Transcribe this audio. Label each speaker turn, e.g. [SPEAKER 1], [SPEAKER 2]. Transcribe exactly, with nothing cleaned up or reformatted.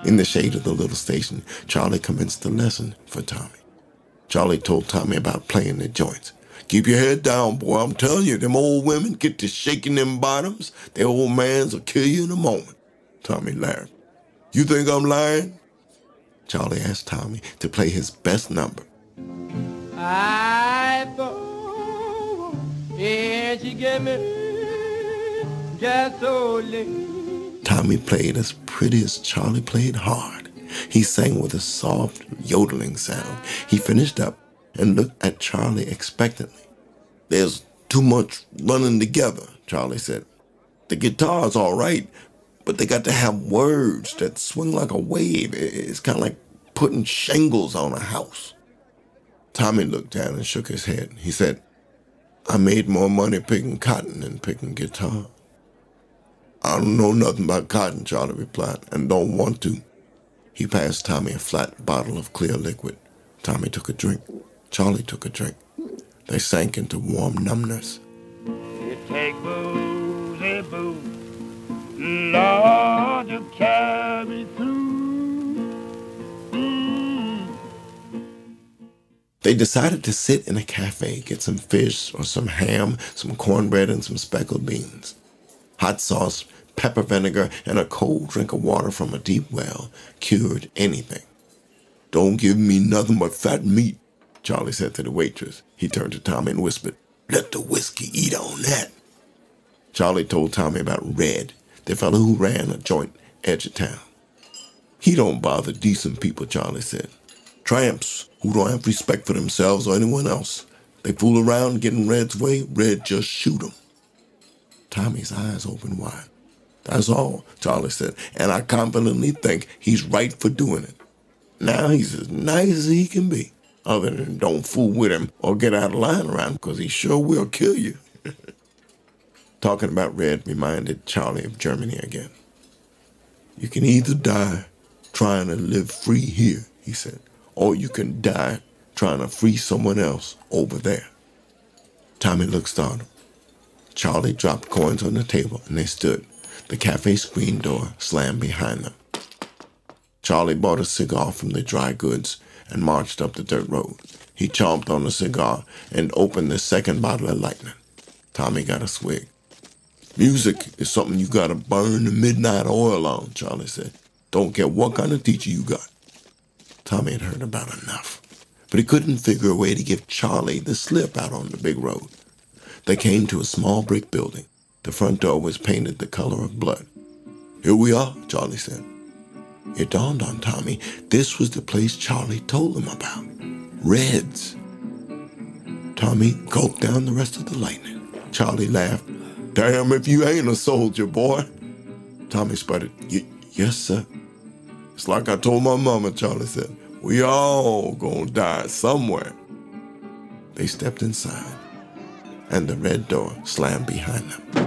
[SPEAKER 1] In the shade of the little station, Charlie commenced the lesson for Tommy. Charlie told Tommy about playing the joints. "Keep your head down, boy. I'm telling you, them old women get to shaking them bottoms. Their old mans will kill you in a moment." Tommy laughed. "You think I'm lying?" Charlie asked Tommy to play his best number. I thought, and she gave me just so late. Tommy played as pretty as Charlie played hard. He sang with a soft, yodeling sound. He finished up and looked at Charlie expectantly. "There's too much running together," Charlie said. "The guitar's all right, but they got to have words that swing like a wave. It's kind of like putting shingles on a house." Tommy looked down and shook his head. He said, "I made more money picking cotton than picking guitar." "I don't know nothing about cotton," Charlie replied, "and don't want to." He passed Tommy a flat bottle of clear liquid. Tommy took a drink. Charlie took a drink. They sank into warm numbness. It take boozy boo, Lord, to carry through. Mm. They decided to sit in a cafe, get some fish or some ham, some cornbread, and some speckled beans. Hot sauce, pepper vinegar, and a cold drink of water from a deep well cured anything. "Don't give me nothing but fat meat," Charlie said to the waitress. He turned to Tommy and whispered, "Let the whiskey eat on that." Charlie told Tommy about Red, the fellow who ran a joint edge of town. "He don't bother decent people," Charlie said. "Tramps who don't have respect for themselves or anyone else. They fool around getting Red's way, Red just shoot 'em." Tommy's eyes opened wide. "That's all," Charlie said, "and I confidently think he's right for doing it. Now he's as nice as he can be, other than don't fool with him or get out of line around him, because he sure will kill you." Talking about Red reminded Charlie of Germany again. "You can either die trying to live free here," he said, "or you can die trying to free someone else over there." Tommy looked startled. Charlie dropped coins on the table and they stood. The cafe screen door slammed behind them. Charlie bought a cigar from the dry goods and marched up the dirt road. He chomped on the cigar and opened the second bottle of Lightning. Tommy got a swig. "Music is something you gotta burn the midnight oil on," Charlie said. "Don't care what kind of teacher you got." Tommy had heard about enough, but he couldn't figure a way to give Charlie the slip out on the big road. They came to a small brick building. The front door was painted the color of blood. "Here we are," Charlie said. It dawned on Tommy this was the place Charlie told him about. Red's. Tommy gulped down the rest of the Lightning. Charlie laughed. "Damn if you ain't a soldier, boy." Tommy sputtered, "Yes, sir." "It's like I told my mama," Charlie said. "We all gonna die somewhere." They stepped inside, and the red door slammed behind them.